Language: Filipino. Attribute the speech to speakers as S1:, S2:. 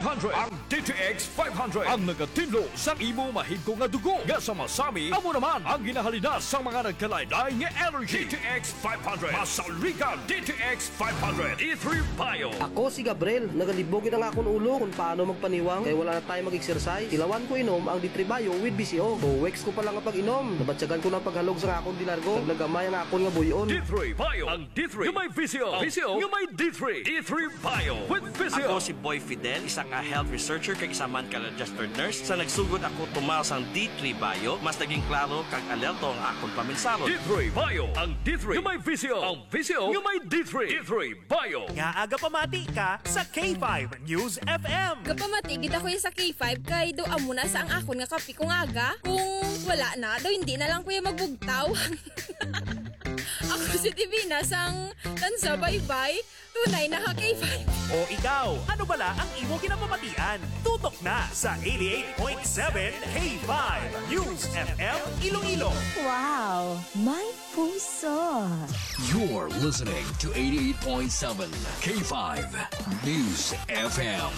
S1: 500. Ang DTX 500 ang nagatinlo sa imo mahigko nga dugo. Nga sa masami, amo naman ang ginahalina sa mga nagkalaylay nga energy. DTX 500. Masalrikan DTX 500. E3 Bio.
S2: Ako si Gabriel, nagalibogin ang akong ulo kung paano magpaniwang kaya wala na tayo mag-exercise. Tilawan ko inom ang D3 Bio with BCO. Weeks ko pa lang ang pag-inom. Nabatsagan ko ng paghalog sa akong dilargo. Naglagamay ang akong nga buyon.
S1: D3 Bio. Ang D3 nga may VCO. VCO nga may D3. D3 Bio with VCO.
S3: Ako si Boy Fidel, isang health researcher kag isa man ka registered nurse. Sa nagsugod ako tumaw sang D3 Bio, mas naging klaro kag alerto ang akong paminsalo.
S1: D3 Bio. Ang D3 nga may VCO. Ang VCO nga may D3. D3 Bio.
S4: Nga aga pamati ka sa K5 News FM.
S5: Kapamatigid ako sa K5 kay do amo na sa ang akon nga kape kung aga. Kung wala na, daw hindi na lang kuya magbugtaw. Ako si Divina sang tansa bye-bye. Tunay na ha K5.
S4: O ikaw, ano bala ang imo kinapamatian? Tutok na sa 88.7 K5 News FM Iloilo.
S6: Wow, my puso.
S7: You're listening to 88.7 K5 News FM.